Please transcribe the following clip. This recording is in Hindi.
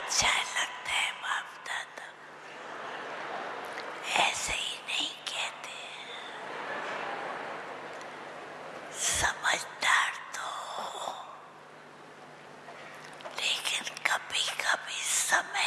अच्छा लगता है बाप दादा, ऐसे ही नहीं कहते। समझदार तो हो, लेकिन कभी कभी समय